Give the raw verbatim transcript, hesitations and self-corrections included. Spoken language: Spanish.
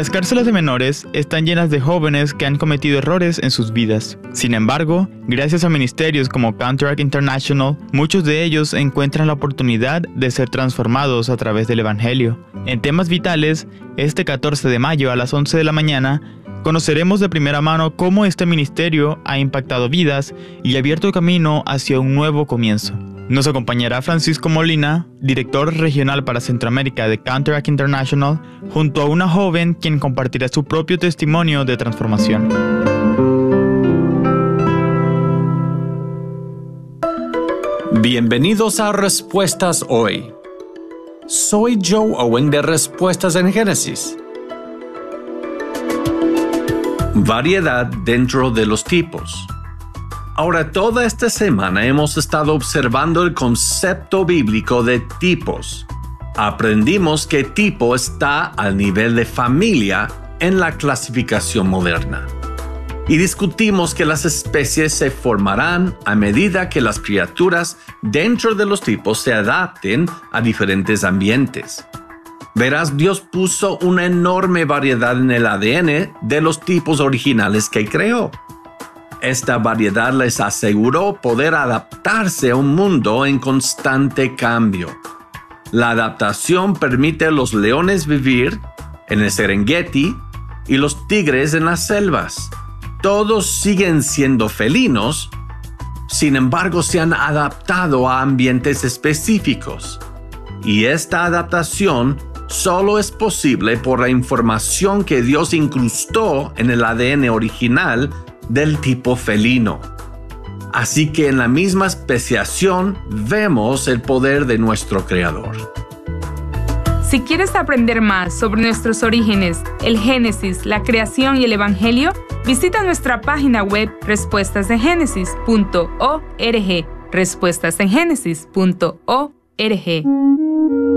Las cárceles de menores están llenas de jóvenes que han cometido errores en sus vidas. Sin embargo, gracias a ministerios como Counteract International, muchos de ellos encuentran la oportunidad de ser transformados a través del Evangelio. En temas vitales, este catorce de mayo a las once de la mañana, conoceremos de primera mano cómo este ministerio ha impactado vidas y abierto camino hacia un nuevo comienzo. Nos acompañará Francisco Molina, director regional para Centroamérica de Counteract International, junto a una joven quien compartirá su propio testimonio de transformación. Bienvenidos a Respuestas Hoy. Soy Joe Owen de Respuestas en Génesis. Variedad dentro de los tipos. Ahora, toda esta semana hemos estado observando el concepto bíblico de tipos. Aprendimos que tipo está al nivel de familia en la clasificación moderna. Y discutimos que las especies se formarán a medida que las criaturas dentro de los tipos se adapten a diferentes ambientes. Verás, Dios puso una enorme variedad en el A D N de los tipos originales que creó. Esta variedad les aseguró poder adaptarse a un mundo en constante cambio. La adaptación permite a los leones vivir en el Serengeti y los tigres en las selvas. Todos siguen siendo felinos, sin embargo se han adaptado a ambientes específicos. Y esta adaptación solo es posible por la información que Dios incrustó en el A D N original del tipo felino. Así que en la misma especiación vemos el poder de nuestro Creador. Si quieres aprender más sobre nuestros orígenes, el Génesis, la creación y el Evangelio, visita nuestra página web respuestas en génesis punto org, respuestas en génesis punto org.